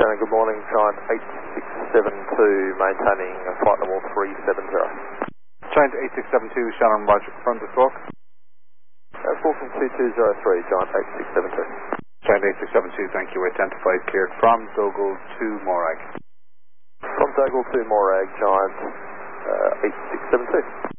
Shannon, good morning. Giant 8672, maintaining flight level 370. Giant 8672, Shannon, Roger, confirm the stroke. Call from 2203, Giant 8672. Giant 8672, thank you. Identified, cleared from Dogal to Morag. From Dogal to Morag, Giant 8672.